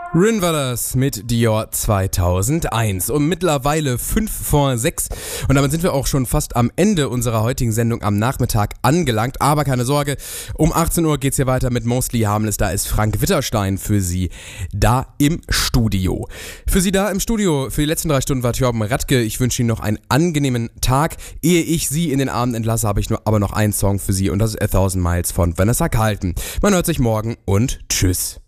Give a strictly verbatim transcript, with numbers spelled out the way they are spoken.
Rin war das mit Dior zweitausendeins um mittlerweile fünf vor sechs und damit sind wir auch schon fast am Ende unserer heutigen Sendung am Nachmittag angelangt, aber keine Sorge, um achtzehn Uhr geht's hier weiter mit Mostly Harmless, da ist Frank Witterstein für Sie da im Studio. Für Sie da im Studio für die letzten drei Stunden war Thorben Radke, ich wünsche Ihnen noch einen angenehmen Tag. Ehe ich Sie in den Abend entlasse, habe ich nur aber noch einen Song für Sie und das ist A Thousand Miles von Vanessa Carlton. Man hört sich morgen und tschüss.